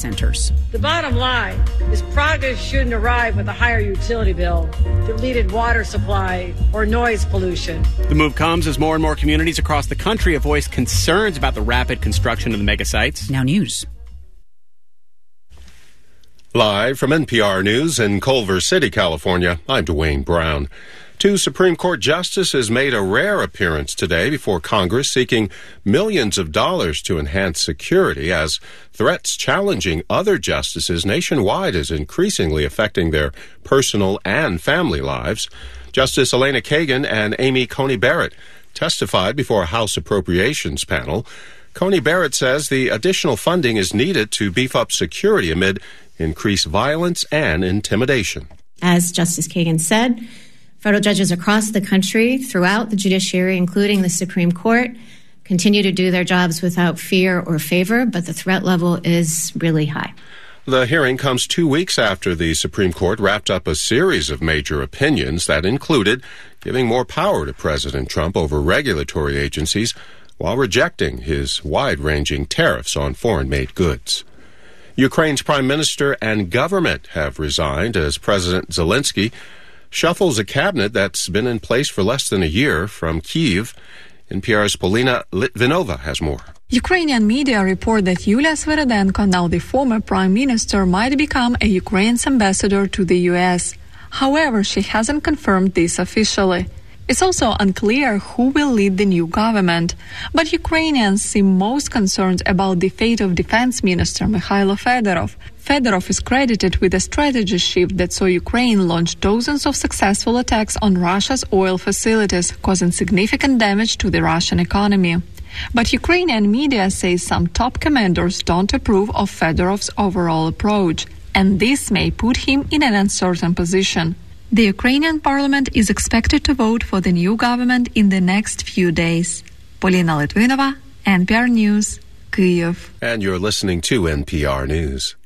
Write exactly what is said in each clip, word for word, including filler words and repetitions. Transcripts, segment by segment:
centers. The bottom line is progress shouldn't arrive with a higher utility bill, depleted water supply, or noise pollution. The move comes as more and more communities across the country have voiced concerns about the rapid construction of the mega sites. Now news. Live from N P R News in Culver City, California, I'm Dwayne Brown. Two Supreme Court justices made a rare appearance today before Congress seeking millions of dollars to enhance security as threats challenging other justices nationwide is increasingly affecting their personal and family lives. Justice Elena Kagan and Amy Coney Barrett testified before a House Appropriations panel. Coney Barrett says the additional funding is needed to beef up security amid increased violence and intimidation. As Justice Kagan said, federal judges across the country, throughout the judiciary, including the Supreme Court, continue to do their jobs without fear or favor, but the threat level is really high. The hearing comes two weeks after the Supreme Court wrapped up a series of major opinions that included giving more power to President Trump over regulatory agencies while rejecting his wide-ranging tariffs on foreign-made goods. Ukraine's prime minister and government have resigned as President Zelensky shuffles a cabinet that's been in place for less than a year. From Kyiv, N P R's Polina Litvinova has more. Ukrainian media report that Yulia Sviridenko, now the former prime minister, might become a Ukraine's ambassador to the U S. However, she hasn't confirmed this officially. It's also unclear who will lead the new government. But Ukrainians seem most concerned about the fate of Defense Minister Mikhailo Fedorov. Fedorov is credited with a strategy shift that saw Ukraine launch dozens of successful attacks on Russia's oil facilities, causing significant damage to the Russian economy. But Ukrainian media say some top commanders don't approve of Fedorov's overall approach, and this may put him in an uncertain position. The Ukrainian parliament is expected to vote for the new government in the next few days. Polina Litvinova, N P R News, Kyiv. And you're listening to N P R News.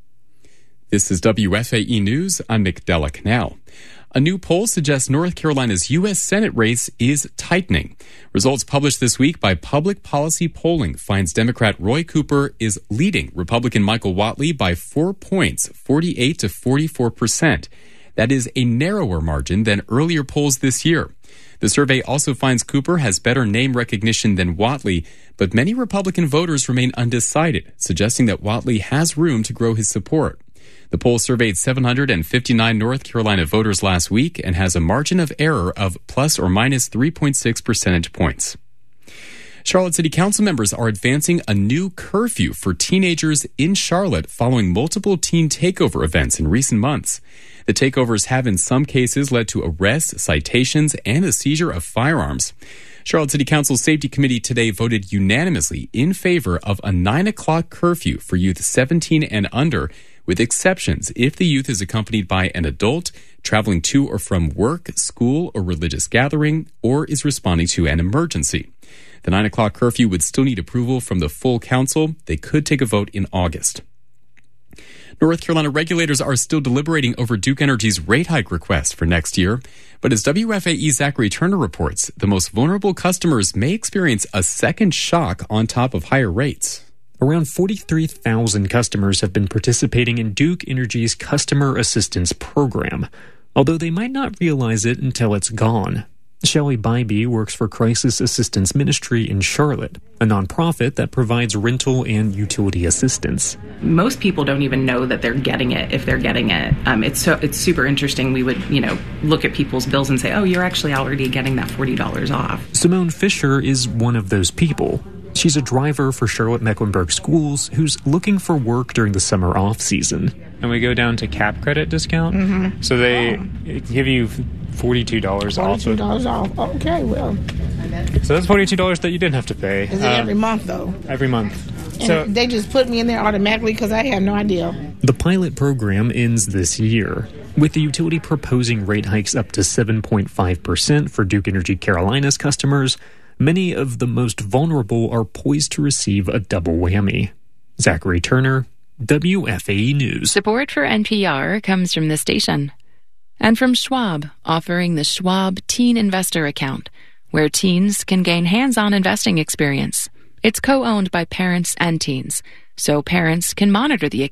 This is W F A E News. I'm Nick Dellick now. A new poll suggests North Carolina's U S Senate race is tightening. Results published this week by Public Policy Polling finds Democrat Roy Cooper is leading Republican Michael Whatley by four points, forty-eight to forty-four percent. That is a narrower margin than earlier polls this year. The survey also finds Cooper has better name recognition than Whatley, but many Republican voters remain undecided, suggesting that Whatley has room to grow his support. The poll surveyed seven hundred fifty-nine North Carolina voters last week and has a margin of error of plus or minus three point six percentage points. Charlotte City Council members are advancing a new curfew for teenagers in Charlotte following multiple teen takeover events in recent months. The takeovers have in some cases led to arrests, citations, and the seizure of firearms. Charlotte City Council's Safety Committee today voted unanimously in favor of a nine o'clock curfew for youth seventeen and under, with exceptions if the youth is accompanied by an adult, traveling to or from work, school, or religious gathering, or is responding to an emergency. The nine o'clock curfew would still need approval from the full council. They could take a vote in August. North Carolina regulators are still deliberating over Duke Energy's rate hike request for next year. But as W F A E's Zachary Turner reports, the most vulnerable customers may experience a second shock on top of higher rates. Around forty-three thousand customers have been participating in Duke Energy's Customer Assistance Program, although they might not realize it until it's gone. Shelley Bybee works for Crisis Assistance Ministry in Charlotte, a nonprofit that provides rental and utility assistance. Most people don't even know that they're getting it if they're getting it. Um, it's so it's super interesting. We would, you know, look at people's bills and say, oh, you're actually already getting that forty dollars off. Simone Fisher is one of those people. She's a driver for Charlotte-Mecklenburg Schools who's looking for work during the summer off-season. And we go down to cap credit discount. Mm-hmm. So they oh. give you forty-two dollars off. forty-two dollars off. Okay, well. So that's forty-two dollars that you didn't have to pay. Is it um, every month, though? Every month. And so they just put me in there automatically because I had no idea. The pilot program ends this year, with the utility proposing rate hikes up to seven point five percent for Duke Energy Carolinas customers. Many of the most vulnerable are poised to receive a double whammy. Zachary Turner, W F A E News. Support for N P R comes from the station and from Schwab, offering the Schwab Teen Investor Account, where teens can gain hands-on investing experience. It's co-owned by parents and teens, so parents can monitor the